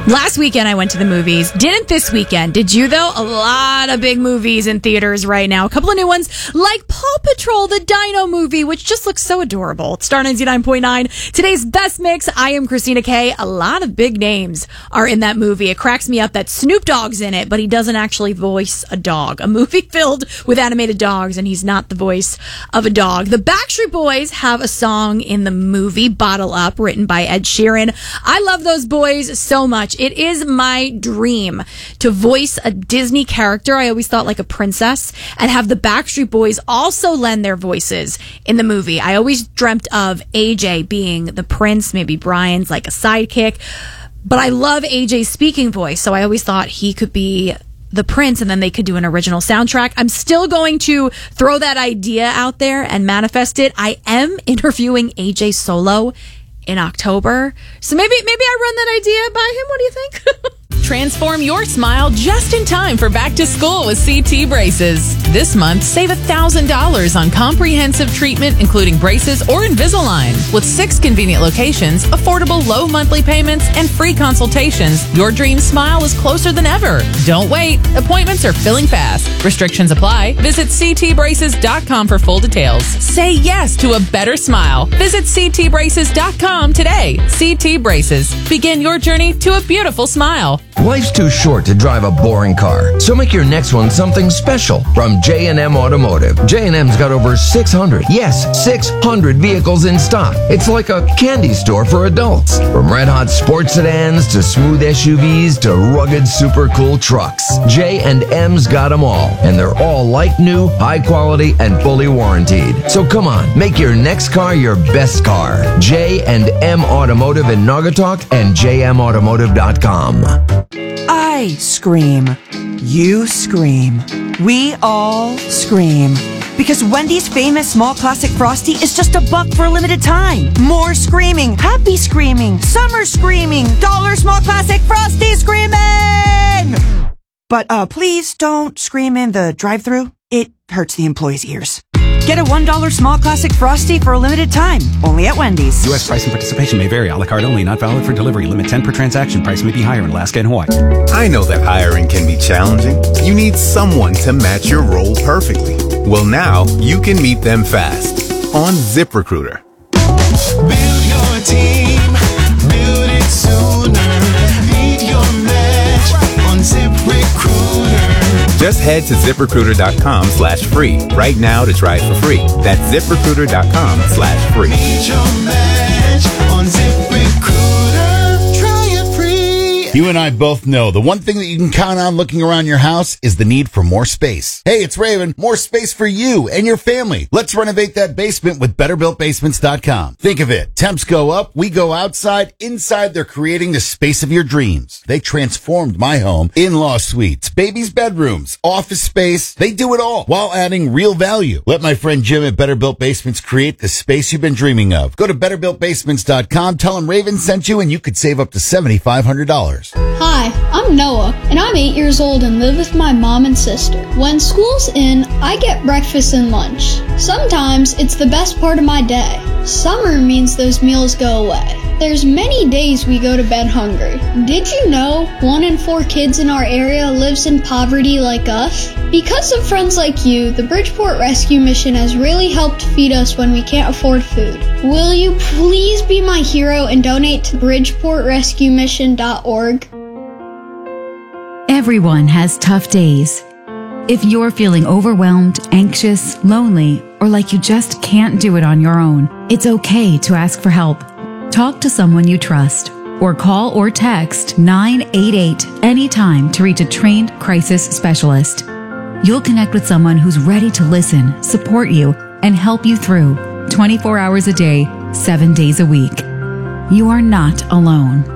Last weekend I went to the movies. Didn't this weekend. Did you, though? A lot of big movies in theaters right now. A couple of new ones like Paw Patrol, the Dino movie, which just looks so adorable. It's Star 99.9. Today's Best Mix. I am Christina Kay. A lot of big names are in that movie. It cracks me up that Snoop Dogg's in it, but he doesn't actually voice a dog. A movie filled with animated dogs, and he's not the voice of a dog. The Backstreet Boys have a song in the movie, Bottle Up, written by Ed Sheeran. I love those boys so much. It is my dream to voice a Disney character. I always thought like a princess, and have the Backstreet Boys also lend their voices in the movie. I always dreamt of AJ being the prince, maybe Brian's like a sidekick, but I love AJ's speaking voice, so I always thought he could be the prince, and then they could do an original soundtrack. I'm still going to throw that idea out there and manifest it. I am interviewing AJ Solo in October, so maybe I run that idea by him. What do you think? Transform your smile just in time for back to school with CT Braces. This month, save $1,000 on comprehensive treatment, including braces or Invisalign. With 6 convenient locations, affordable low monthly payments, and free consultations, your dream smile is closer than ever. Don't wait. Appointments are filling fast. Restrictions apply. Visit ctbraces.com for full details. Say yes to a better smile. Visit ctbraces.com today. CT Braces. Begin your journey to a beautiful smile. Life's too short to drive a boring car, so make your next one something special from J&M Automotive. J&M's got over 600 vehicles in stock. It's like a candy store for adults. From red-hot sports sedans to smooth SUVs to rugged super cool trucks, J&M's got them all, and they're all like new, high quality, and fully warranted. So come on, make your next car your best car. J&M Automotive in Naugatuck and jmautomotive.com. I scream. You scream. We all scream. Because Wendy's famous small classic Frosty is just $1 for a limited time. More screaming, happy screaming, summer screaming, dollar small classic Frosty screaming! But please don't scream in the drive-thru. It hurts the employees' ears. Get a $1 small classic Frosty for a limited time, only at Wendy's. U.S. price and participation may vary. A la carte only, not valid for delivery. Limit 10 per transaction. Price may be higher in Alaska and Hawaii. I know that hiring can be challenging. You need someone to match your role perfectly. Well, now you can meet them fast on ZipRecruiter. Build your team, build it sooner. Meet your match on ZipRecruiter. Just head to ZipRecruiter.com/free right now to try it for free. That's ZipRecruiter.com/free. Meet your match on ZipRecruiter. Try it free. You and I both know the one thing that you can count on looking around your house is the need for more space. Hey, it's Raven. More space for you and your family. Let's renovate that basement with BetterBuiltBasements.com. Think of it. Temps go up, we go outside. Inside, they're creating the space of your dreams. They transformed my home. In-law suites, baby's bedrooms, office space. They do it all while adding real value. Let my friend Jim at Better Built Basements create the space you've been dreaming of. Go to BetterBuiltBasements.com, tell them Raven sent you, and you could save up to $7,500. Hi, I'm Noah, and I'm 8 years old and live with my mom and sister. When school's in, I get breakfast and lunch. Sometimes it's the best part of my day. Summer means those meals go away. There's many days we go to bed hungry. Did you know 1 in 4 kids in our area lives in poverty like us? Because of friends like you, the Bridgeport Rescue Mission has really helped feed us when we can't afford food. Will you please be my hero and donate to BridgeportRescueMission.org? Everyone has tough days. If you're feeling overwhelmed, anxious, lonely, or like you just can't do it on your own, it's okay to ask for help. Talk to someone you trust, or call or text 988 anytime to reach a trained crisis specialist. You'll connect with someone who's ready to listen, support you, and help you through 24 hours a day, 7 days a week. You are not alone.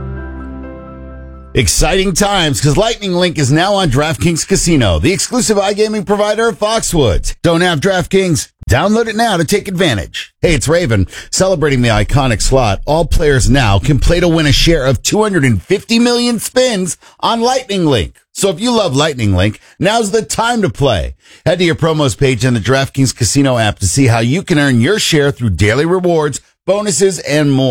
Exciting times, because Lightning Link is now on DraftKings Casino, the exclusive iGaming provider of Foxwoods. Don't have DraftKings? Download it now to take advantage. Hey, it's Raven. Celebrating the iconic slot, all players now can play to win a share of 250 million spins on Lightning Link. So if you love Lightning Link, now's the time to play. Head to your promos page in the DraftKings Casino app to see how you can earn your share through daily rewards, bonuses, and more.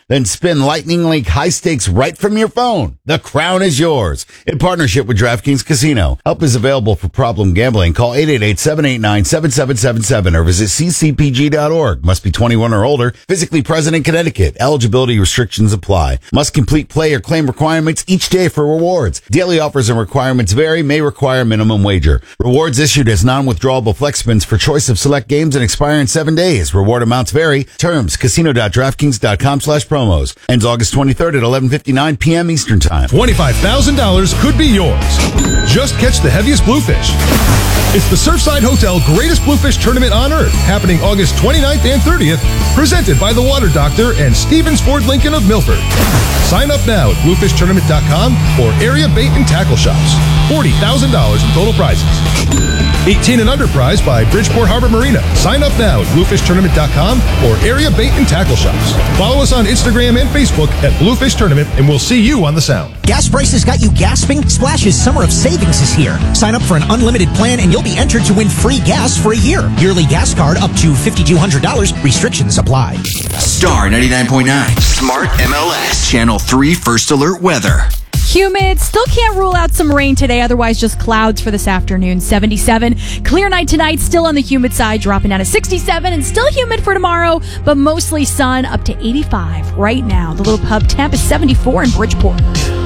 Then spin Lightning Link high stakes right from your phone. The crown is yours. In partnership with DraftKings Casino. Help is available for problem gambling. Call 888-789-7777 or visit ccpg.org. Must be 21 or older. Physically present in Connecticut. Eligibility restrictions apply. Must complete play or claim requirements each day for rewards. Daily offers and requirements vary. May require minimum wager. Rewards issued as non-withdrawable flex spins for choice of select games and expire in 7 days. Reward amounts vary. Terms. Casino.draftkings.com/promos. Ends August 23rd at 11:59 p.m. Eastern Time. $25,000 could be yours. Just catch the heaviest bluefish. It's the Surfside Hotel Greatest Bluefish Tournament on Earth, happening August 29th and 30th, presented by The Water Doctor and Stevens Ford Lincoln of Milford. Sign up now at bluefishtournament.com or area bait and tackle shops. $40,000 in total prizes. 18 and under prize by Bridgeport Harbor Marina. Sign up now at bluefishtournament.com or area bait and tackle shops. Follow us on Instagram and Facebook at Bluefish Tournament, and we'll see you on the Sound. Gas prices got you gasping? Splash's Summer of Savings is here. Sign up for an unlimited plan and you'll be entered to win free gas for a year. Yearly gas card up to $5,200. Restrictions apply. Star 99.9. Smart MLS. Channel 3 First Alert Weather. Humid. Still can't rule out some rain today. Otherwise, just clouds for this afternoon. 77. Clear night tonight. Still on the humid side. Dropping down to 67. And still humid for tomorrow. But mostly sun. Up to 85 right now. The Little Pub temp is 74 in Bridgeport.